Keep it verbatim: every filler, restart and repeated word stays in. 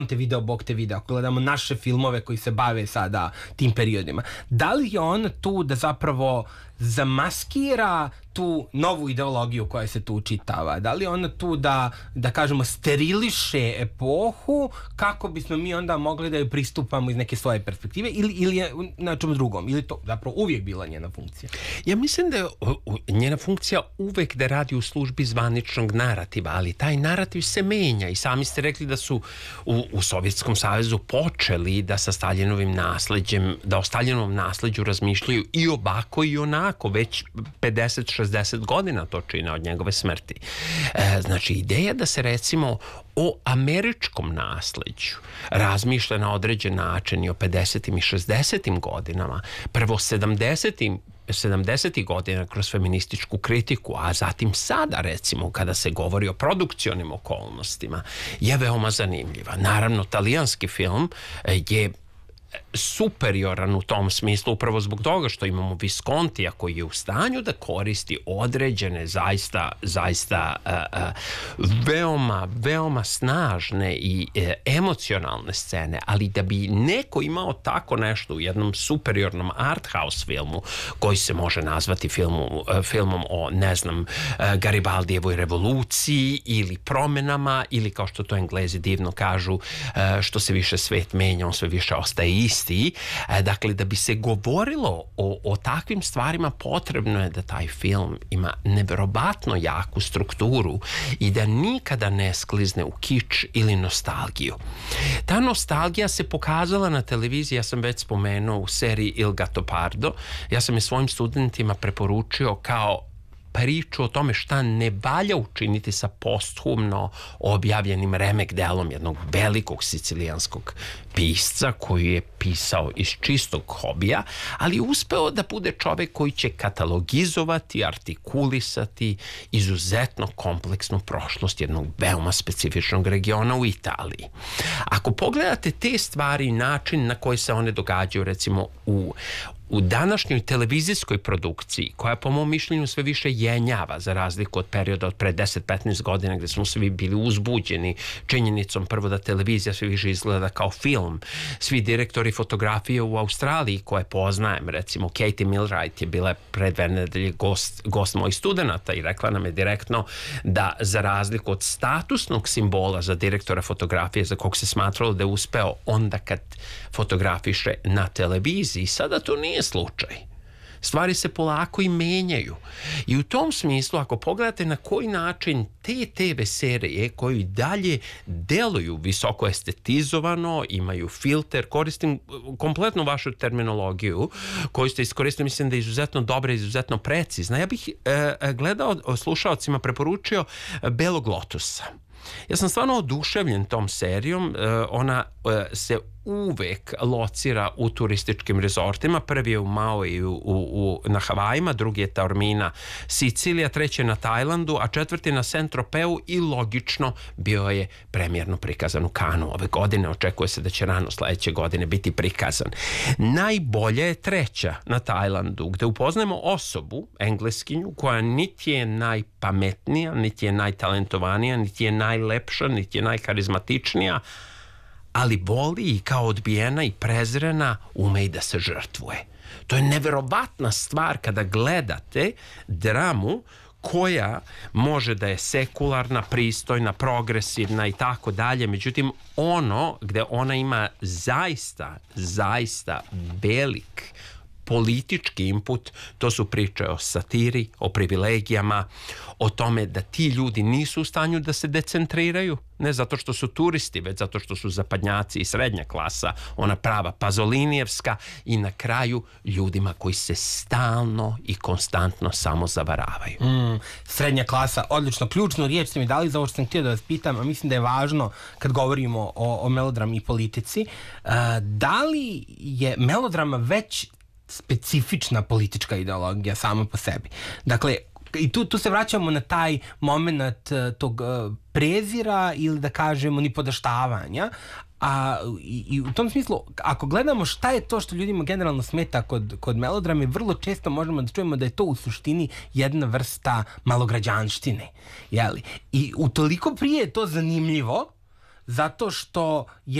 te video, Bog te video, ako gledamo naše filmove koji se bave sada tim periodima, da li je on tu da zapravo zamaskira tu novu ideologiju koja se tu učitava? Da li je ona tu da, da kažemo, steriliše epohu kako bismo mi onda mogli da ju pristupamo iz neke svoje perspektive ili, ili je na čemu drugom? Ili to zapravo uvijek bila njena funkcija? Ja mislim da je njena funkcija uvek da radi u službi zvaničnog narativa, ali taj narativ se menja i sami ste rekli da su u, u Sovjetskom savezu počeli da sa Staljinovim nasleđem, da o Staljinovom nasleđu razmišljaju i ovako i onako, već pedeset šezdeset godina to čine od njegove smrti. E, znači, ideja da se recimo o američkom nasleđu razmišlja na određen način i o pedesetim i šezdesetim godinama, prvo sedamdesetim sedamdesetih godina kroz feminističku kritiku, a zatim sada recimo kada se govori o produkcionim okolnostima, je veoma zanimljiva. Naravno, talijanski film je superioran u tom smislu upravo zbog toga što imamo Viscontija koji je u stanju da koristi određene zaista, zaista uh, uh, veoma, veoma snažne i uh, emocionalne scene, ali da bi neko imao tako nešto u jednom superiornom art house filmu koji se može nazvati filmu, uh, filmom o, ne znam, uh, Garibaldijevoj revoluciji ili promenama ili kao što to Englezi divno kažu, uh, što se više svet menja, on sve više ostaje isti. Dakle, da bi se govorilo o, o takvim stvarima, potrebno je da taj film ima neverovatno jaku strukturu i da nikada ne sklizne u kič ili nostalgiju. Ta nostalgija se pokazala na televiziji, ja sam već spomenuo u seriji Il Gattopardo. Ja sam je svojim studentima preporučio kao priču o tome šta ne valja učiniti sa posthumno objavljenim remek delom jednog velikog sicilijanskog pisca koji je pisao iz čistog hobija, ali uspeo da bude čovek koji će katalogizovati, artikulisati izuzetno kompleksnu prošlost jednog veoma specifičnog regiona u Italiji. Ako pogledate te stvari i način na koji se one događaju recimo u U današnjoj televizijskoj produkciji, koja po mom mišljenju sve više jenjava za razliku od perioda od pre deset do petnaest godina gde smo svi bili uzbuđeni činjenicom prvo da televizija sve više izgleda kao film. Svi direktori fotografije u Australiji koje poznajem, recimo Katie Milwright je bila pred dve nedelje gost, gost mojih studenata i rekla nam je direktno da za razliku od statusnog simbola za direktora fotografije za kog se smatralo da je uspeo onda kad fotografiše na televiziji, sada to nije slučaj. Stvari se polako i menjaju. I u tom smislu, ako pogledate na koji način te te ve serije koji dalje deluju visoko estetizovano, imaju filter, koristim kompletno vašu terminologiju koju ste iskoristili, mislim da je izuzetno dobra, izuzetno precizna. Ja bih e, gledao, slušaocima preporučio Belog lotusa. Ja sam stvarno oduševljen tom serijom. E, ona e, se uvek locira u turističkim rezortima. Prvi je u Maui u, u, u, na Havajima, drugi je Taormina, Sicilija, treći je na Tajlandu, a četvrti na Saint-Tropeu i logično bio je premijerno prikazan u Kanu ove godine. Očekuje se da će rano sledeće godine biti prikazan. Najbolja je treća na Tajlandu, gde upoznajemo osobu, Engleskinju, koja niti je najpametnija, niti je najtalentovanija, niti je najlepša, niti je najkarizmatičnija, ali voli i kao odbijena i prezrena ume i da se žrtvuje. To je neverovatna stvar kada gledate dramu koja može da je sekularna, pristojna, progresivna i tako dalje. Međutim, ono gde ona ima zaista, zaista velik politički input, to su priče o satiri, o privilegijama, o tome da ti ljudi nisu u stanju da se decentriraju, ne zato što su turisti, već zato što su zapadnjaci i srednja klasa, ona prava pazolinijevska, i na kraju ljudima koji se stalno i konstantno samo zavaravaju. Mm, srednja klasa, odlično, ključnu riječ ste mi dali za ovo što sam htio da vas pitam, a mislim da je važno kad govorimo o, o melodrami i politici. Uh, da li je melodrama već specifična politička ideologija sama po sebi? Dakle, i tu, tu se vraćamo na taj moment uh, tog uh, prezira ili da kažemo nipodaštavanja, a i, i u tom smislu, ako gledamo šta je to što ljudima generalno smeta kod, kod melodrame, vrlo često možemo da čujemo da je to u suštini jedna vrsta malograđanštine. Jeli? I utoliko prije je to zanimljivo zato što je